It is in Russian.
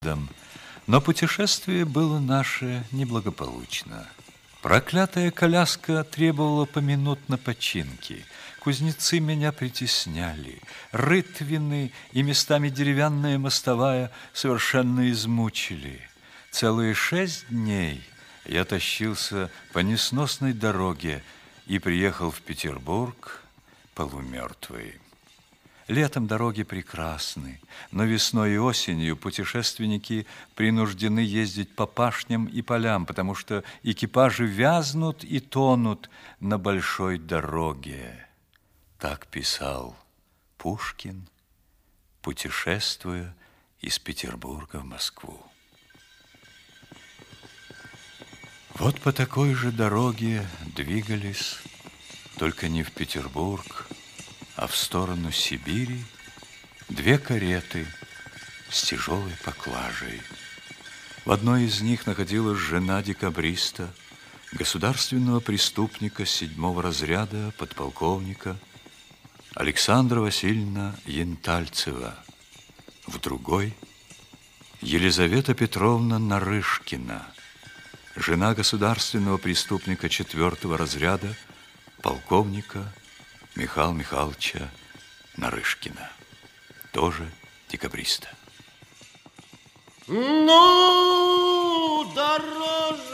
Но путешествие было наше неблагополучно. Проклятая коляска требовала поминутно починки. Кузнецы меня притесняли. Рытвины и местами деревянная мостовая совершенно измучили. Целые 6 дней я тащился по несносной дороге и приехал в Петербург полумертвый. Летом дороги прекрасны, но весной и осенью путешественники принуждены ездить по пашням и полям, потому что экипажи вязнут и тонут на большой дороге. Так писал Пушкин, путешествуя из Петербурга в Москву. Вот по такой же дороге двигались, только не в Петербург, а в сторону Сибири 2 кареты с тяжелой поклажей. В одной из них находилась жена декабриста, государственного преступника 7-го разряда, подполковника Александра Васильевна Янтальцева. В другой Елизавета Петровна Нарышкина, жена государственного преступника 4-го разряда, полковника Михаила Михайловича Нарышкина, тоже декабриста. Ну, дороже!